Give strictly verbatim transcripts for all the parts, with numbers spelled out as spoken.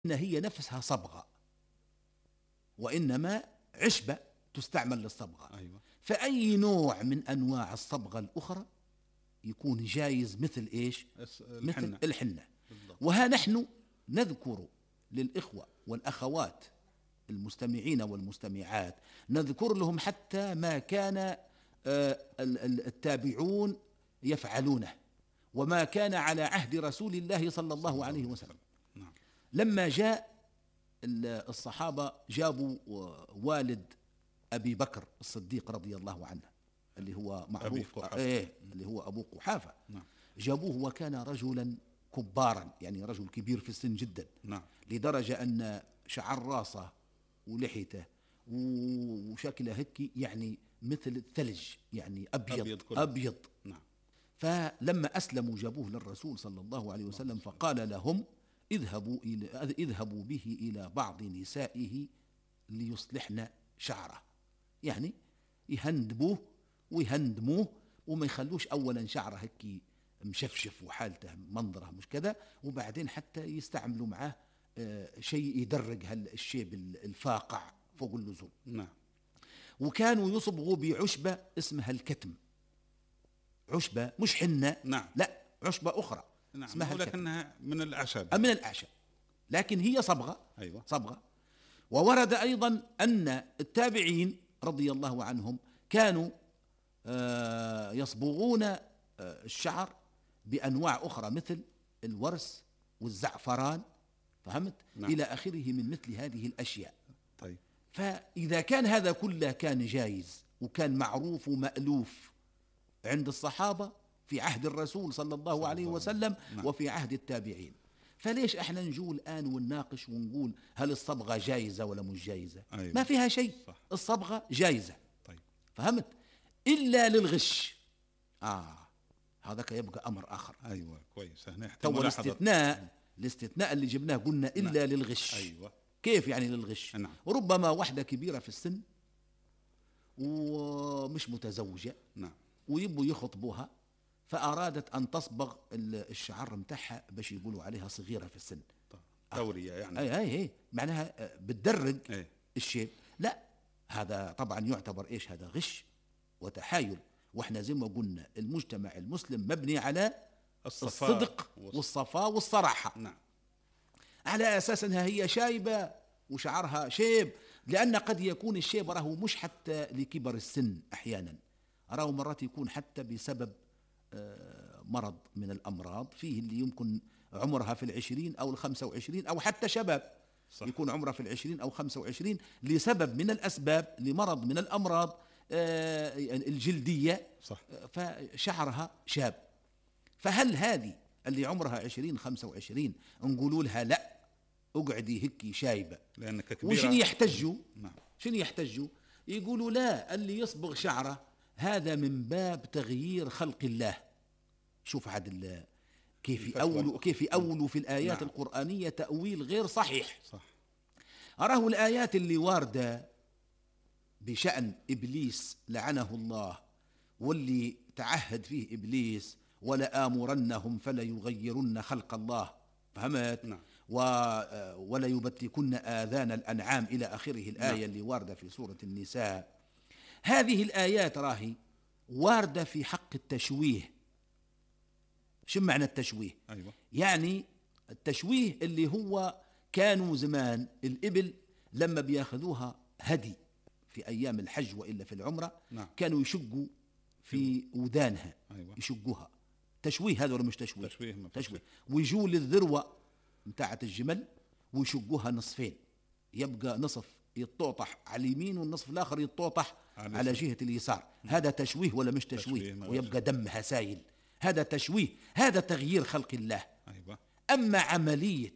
إن هي نفسها صبغة، وإنما عشبة تستعمل للصبغة. أيوة. فأي نوع من أنواع الصبغة الأخرى يكون جايز مثل إيش؟ الحنة. مثل الحنة. بالضبط. وها نحن نذكر للإخوة والأخوات المستمعين والمستمعات، نذكر لهم حتى ما كان التابعون يفعلونه وما كان على عهد رسول الله صلى الله عليه وسلم. نعم. لما جاء الصحابة جابوا والد أبي بكر الصديق رضي الله عنه اللي هو معروف إيه اللي هو أبو قحافة. نعم. جابوه وكان رجلا كبارا، يعني رجل كبير في السن جدا. نعم. لدرجة أن شعر راسه ولحيته وشكله هيك يعني مثل الثلج، يعني أبيض أبيض, أبيض. نعم. فلما أسلموا جابوه للرسول صلى الله عليه وسلم فقال لهم اذهبوا إلى اذهبوا به إلى بعض نسائه ليصلحن شعره، يعني يهندبوه ويهندموه وما يخلوش أولا شعره هيك مشفشف وحالته منظره مش كذا، وبعدين حتى يستعملوا معه شيء يدرج هالشيب الفاقع فوق اللزوم. نعم. وكانوا يصبغوا بعشبة اسمها الكتم، عشبة مش حنة. نعم. لا، عشبة أخرى. نعم. اسمها ولكنها من الأعشاب. من الأعشاب، لكن هي صبغة. أيوة. صبغة. وورد أيضا أن التابعين رضي الله عنهم كانوا يصبغون الشعر بأنواع أخرى مثل الورس والزعفران، فهمت؟ نعم. إلى آخره من مثل هذه الأشياء. طيب. فإذا كان هذا كله كان جائز وكان معروف ومألوف عند الصحابة في عهد الرسول صلى الله صلى عليه الله وسلم. نعم. وفي عهد التابعين، فليش احنا نجول الآن ونناقش ونقول هل الصبغة جائزة ولا مش جائزة؟ أيوة. ما فيها شيء. صح. الصبغة جائزة. طيب. فهمت؟ إلا للغش. آه هذاك يبقى أمر آخر. أيوة كويس. تو الاستثناء الاستثناء اللي جبناه قلنا إلا. نعم. للغش. أيوة. كيف يعني للغش؟ نعم. ربما واحدة كبيرة في السن ومش متزوجة. نعم. ويبوا يخطبوها فأرادت أن تصبغ الشعر متاعها باش يقولوا عليها صغيرة في السن. دورية يعني. أي أي أي معناها بتدرج أي. الشيء. لا، هذا طبعا يعتبر إيش؟ هذا غش وتحايل. وإحنا زي ما قلنا المجتمع المسلم مبني على الصفاء الصدق والصفاء والصراحة. نعم. على أساس أنها هي شايبة وشعرها شيب، لأن قد يكون الشيب راه مش حتى لكبر السن، أحيانا راه مرات يكون حتى بسبب مرض من الأمراض، فيه اللي يمكن عمرها في العشرين أو الخمسة وعشرين أو حتى شباب. صح. يكون عمرها في العشرين أو خمسة وعشرين لسبب من الأسباب، لمرض من الأمراض الجلدية. صح. فشعرها شاب. فهل هذه اللي عمرها عشرين خمسة وعشرين نقولوا لها لا اقعدي هيك شايبة لأنك كبيرة؟ وشن يحتجوا؟ نعم. شن يحتجوا؟ يقولوا لا، اللي يصبغ شعره هذا من باب تغيير خلق الله. شوف عاد كيف يأولوا كيف يأولوا في الآيات. نعم. القرآنية تأويل غير صحيح. صح. أراه الآيات اللي واردة بشأن إبليس لعنه الله، واللي تعهد فيه إبليس ولا آمرنهم فلا يغيرن خلق الله، فهمت؟ نعم. ولا يبتكن آذان الأنعام إلى آخره الآية. نعم. اللي واردة في سورة النساء. هذه الآيات راهي واردة في حق التشويه. شو معنى التشويه؟ أيوة. يعني التشويه اللي هو كانوا زمان الإبل لما بياخذوها هدي في أيام الحج وإلا في العمرة. نعم. كانوا يشقوا في ودانها. أيوة. يشقوها. تشويه هذا ولا مش تشويه؟ تشويه. تشويه. ويجوا للذروة متاعة الجمل ويشقوها نصفين، يبقى نصف يتطوطح على اليمين والنصف الآخر يتطوطح على, على جهة اليسار. هذا تشويه ولا مش تشويه؟ تشويه. ويبقى دمها سايل. هذا تشويه، هذا تغيير خلق الله. أيوة. أما عملية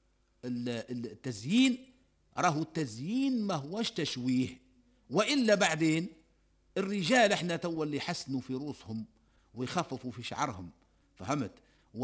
التزيين راه التزيين ما هوش تشويه. وإلا بعدين الرجال احنا تو اللي يحسنوا في روسهم ويخففوا في شعرهم، فهمت؟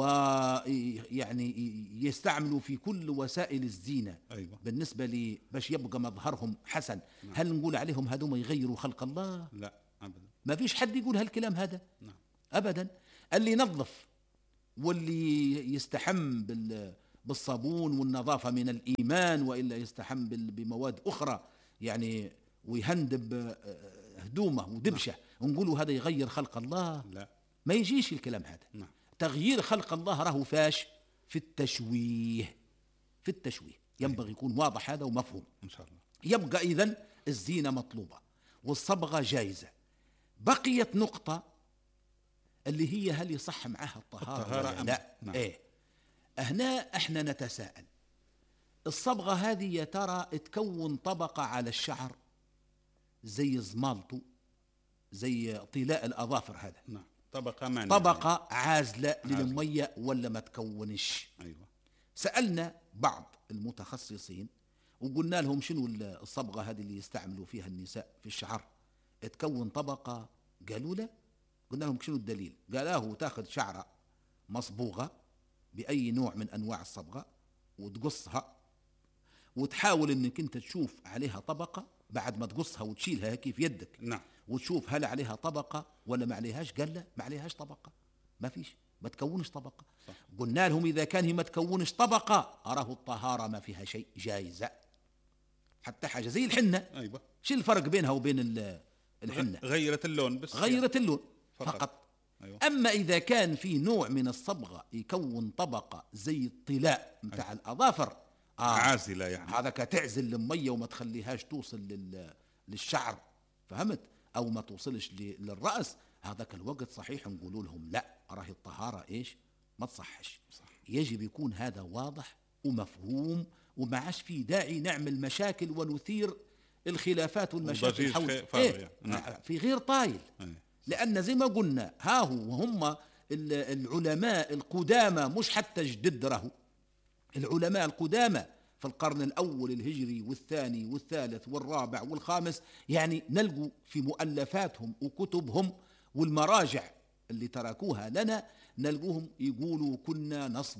ويعني يستعملوا في كل وسائل الزينة. أيوة. بالنسبة لي باش يبقى مظهرهم حسن. نعم. هل نقول عليهم هذوم يغيروا خلق الله؟ لا أبدا. ما فيش حد يقول هالكلام هذا. نعم. أبدا. اللي ينظف واللي يستحم بالصابون والنظافة من الإيمان، وإلا يستحم بال- بمواد أخرى يعني، ويهندب آه، هدومه ودبشه، ونقولوا هذا يغير خلق الله. لا. ما يجيش الكلام هذا. نعم. تغيير خلق الله راهو فاش في التشويه، في التشويه ينبغي يكون واضح هذا ومفهوم. إن شاء الله. يبقى إذن الزينة مطلوبة والصبغة جائزة. بقيت نقطة اللي هي هل يصح معها الطهارة, الطهارة ولا أم- لا؟ نعم. إيه. هنا احنا نتساءل، الصبغة هذه يا ترى تكون طبقة على الشعر زي زمالته، زي طلاء الأظافر هذا، نعم. طبقة مانعة. طبقة عازلة للمية ولا ما تكونش؟ أيوة. سألنا بعض المتخصصين وقلنا لهم شنو الصبغة هذه اللي يستعملوا فيها النساء في الشعر، تكون طبقة؟ قالوا لا. قلنا لهم شنو الدليل؟ قالوا تاخذ شعرة مصبوغة بأي نوع من أنواع الصبغة وتقصها، وتحاول انك انت تشوف عليها طبقة بعد ما تقصها وتشيلها هيك في يدك، نعم. وتشوف هل عليها طبقة ولا ما عليهاش. قال لا، ما عليهاش طبقة، ما فيش، ما تكونش طبقة. صح. قلنا لهم إذا كان هي ما تكونش طبقة أراه الطهارة ما فيها شيء، جائزة. حتى حاجة زي الحنة، أيوة. شو الفرق بينها وبين ال- الحنة؟ غيرت اللون بس. غيرت اللون فقط. فقط. أيوة. أما إذا كان في نوع من الصبغة يكون طبقة زي الطلاء متاع الأظافر، آه عازلة يعني. هذا كتعزل المية وما تخليهاش توصل لل... للشعر، فهمت؟ أو ما توصلش ل... للرأس، هذاك الوقت صحيح نقولوا لهم لا، راهي الطهارة إيش؟ ما تصحش. صح. يجب يكون هذا واضح ومفهوم، وما عادش في داعي نعمل مشاكل ونثير الخلافات والمشاكل وضجيج حول في- فارغ إيه؟ يعني. نعم. في غير طايل. أيوة. لأن زي ما قلنا ها هو وهم ال- العلماء القدامى، مش حتى جدد، راهو العلماء القدامى في القرن الأول الهجري والثاني والثالث والرابع والخامس، يعني نلقوا في مؤلفاتهم وكتبهم والمراجع اللي تركوها لنا، نلقوهم يقولوا كنا نصب